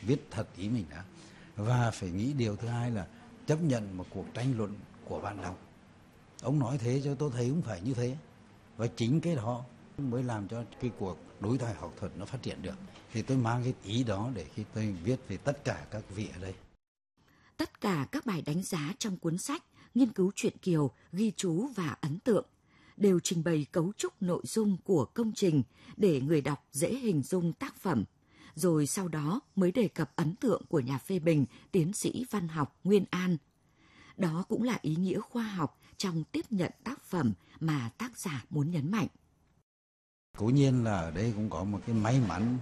viết thật ý mình đã. Và phải nghĩ điều thứ hai là chấp nhận một cuộc tranh luận của bạn đọc. Ông nói thế cho tôi thấy không phải như thế. Và chính cái đó mới làm cho cái cuộc đối thoại học thuật nó phát triển được. Thì tôi mang cái ý đó để khi tôi viết về tất cả các vị ở đây. Tất cả các bài đánh giá trong cuốn sách nghiên cứu truyện Kiều, ghi chú và ấn tượng đều trình bày cấu trúc nội dung của công trình để người đọc dễ hình dung tác phẩm, rồi sau đó mới đề cập ấn tượng của nhà phê bình, tiến sĩ văn học Nguyên An. Đó cũng là ý nghĩa khoa học trong tiếp nhận tác phẩm mà tác giả muốn nhấn mạnh. Cố nhiên là ở đây cũng có một cái may mắn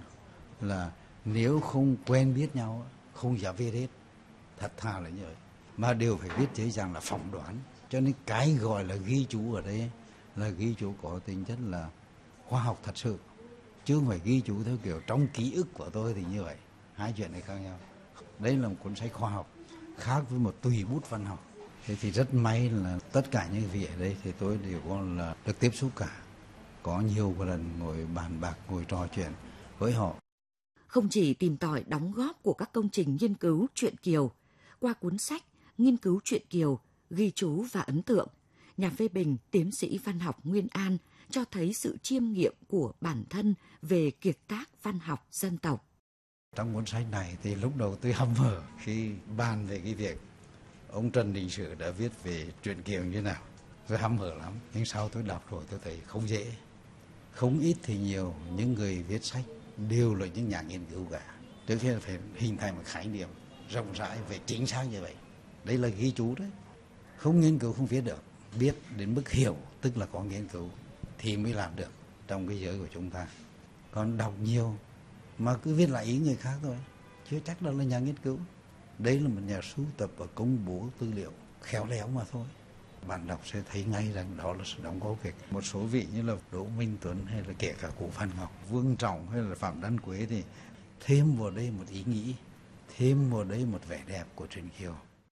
là nếu không quen biết nhau, không dám viết hết, thật thà là như vậy. Mà đều phải viết dễ dàng là phỏng đoán. Cho nên cái gọi là ghi chú ở đây là ghi chú có tính chất là khoa học thật sự. Chứ không phải ghi chú theo kiểu trong ký ức của tôi thì như vậy. Hai chuyện này khác nhau. Đây là một cuốn sách khoa học, khác với một tùy bút văn học. Thế thì rất may là tất cả những vị ở đây thì tôi đều có là được tiếp xúc cả. Có nhiều lần ngồi bàn bạc, ngồi trò chuyện với họ. Không chỉ tìm tòi đóng góp của các công trình nghiên cứu truyện Kiều, qua cuốn sách nghiên cứu truyện Kiều, ghi chú và ấn tượng, nhà phê bình tiến sĩ văn học Nguyên An cho thấy sự chiêm nghiệm của bản thân về kiệt tác văn học dân tộc. Trong cuốn sách này thì lúc đầu tôi hăm hở khi bàn về cái việc ông Trần Đình Sử đã viết về truyện Kiều như thế nào. Tôi hăm hở lắm, nhưng sau tôi đọc rồi tôi thấy không dễ. Không ít thì nhiều, những người viết sách đều là những nhà nghiên cứu cả. Trước tiên phải hình thành một khái niệm rộng rãi về chính xác như vậy. Đây là ghi chú đấy. Không nghiên cứu không viết được. Biết đến mức hiểu, tức là có nghiên cứu, thì mới làm được trong cái giới của chúng ta. Còn đọc nhiều mà cứ viết lại ý người khác thôi, chưa chắc đó là nhà nghiên cứu. Đấy là một nhà sưu tập và công bố tư liệu khéo léo mà thôi. Bạn đọc sẽ thấy ngay rằng đó là sự đóng góp việc. Một số vị như là Đỗ Minh Tuấn hay là kể cả Cụ Phan Ngọc, Vương Trọng hay là Phạm Đăng Quế thì thêm vào đây một ý nghĩ, thêm vào đây một vẻ đẹp của truyện Kiều.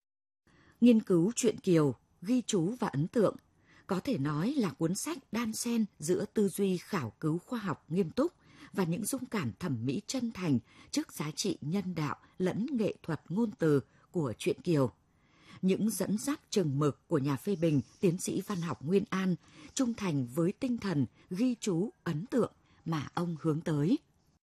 Nghiên cứu truyện Kiều, ghi chú và ấn tượng có thể nói là cuốn sách đan xen giữa tư duy khảo cứu khoa học nghiêm túc và những dung cảm thẩm mỹ chân thành trước giá trị nhân đạo lẫn nghệ thuật ngôn từ của truyện Kiều. Những dẫn dắt chừng mực của nhà phê bình, tiến sĩ văn học Nguyên An trung thành với tinh thần ghi chú ấn tượng mà ông hướng tới.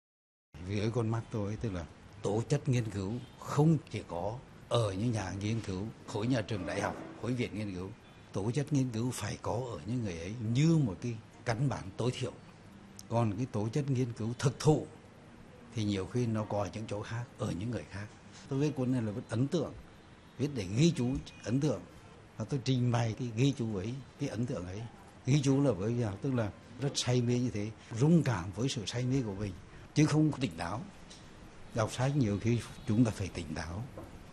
Với con mắt tôi, tức là tố chất nghiên cứu không chỉ có ở những nhà nghiên cứu, khối nhà trường đại học, khối viện nghiên cứu. Tố chất nghiên cứu phải có ở những người ấy như một cái căn bản tối thiểu. Còn cái tố chất nghiên cứu thực thụ thì nhiều khi nó có ở những chỗ khác, ở những người khác. Tôi viết cuốn này là viết ấn tượng, viết để ghi chú ấn tượng. Và tôi trình bày cái ghi chú ấy, cái ấn tượng ấy. Ghi chú là với nhau, tức là rất say mê như thế, rung cảm với sự say mê của mình, chứ không tỉnh táo. Đọc sách nhiều khi chúng ta phải tỉnh táo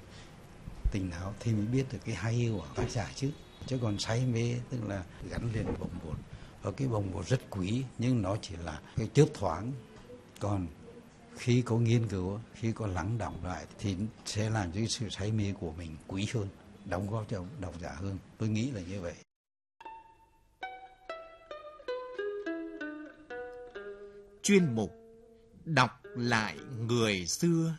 thì mới biết được cái hay của tác giả chứ. Chứ còn say mê tức là gắn liền bồng bột. Và cái bồng bột rất quý, nhưng nó chỉ là cái chớp thoáng. Còn khi có nghiên cứu, khi có lắng đọng lại thì sẽ làm cho cái sự say mê của mình quý hơn, đóng góp cho độc giả hơn. Tôi nghĩ là như vậy. Chuyên mục Đọc lại người xưa.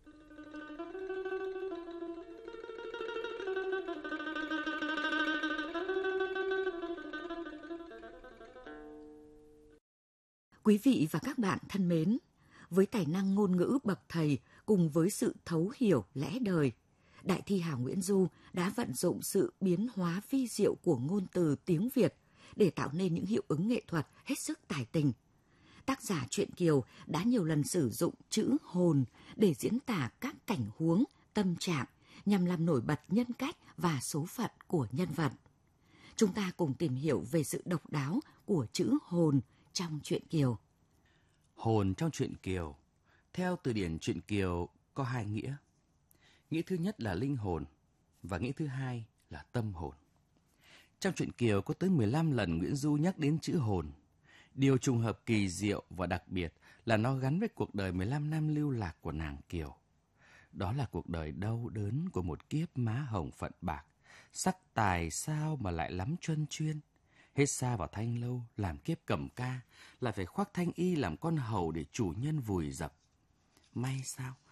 Quý vị và các bạn thân mến, với tài năng ngôn ngữ bậc thầy cùng với sự thấu hiểu lẽ đời, đại thi hào Nguyễn Du đã vận dụng sự biến hóa vi diệu của ngôn từ tiếng Việt để tạo nên những hiệu ứng nghệ thuật hết sức tài tình. Tác giả truyện Kiều đã nhiều lần sử dụng chữ hồn để diễn tả các cảnh huống, tâm trạng nhằm làm nổi bật nhân cách và số phận của nhân vật. Chúng ta cùng tìm hiểu về sự độc đáo của chữ hồn trong truyện Kiều. Hồn trong truyện Kiều, theo từ điển truyện Kiều có hai nghĩa. Nghĩa thứ nhất là linh hồn và nghĩa thứ hai là tâm hồn. Trong truyện Kiều có tới 15 lần Nguyễn Du nhắc đến chữ hồn. Điều trùng hợp kỳ diệu và đặc biệt là nó gắn với cuộc đời 15 năm lưu lạc của nàng Kiều. Đó là cuộc đời đau đớn của một kiếp má hồng phận bạc, sắc tài sao mà lại lắm truân chuyên. Hết xa vào thanh lâu làm kiếp cầm ca, lại phải khoác thanh y làm con hầu để chủ nhân vùi dập. May sao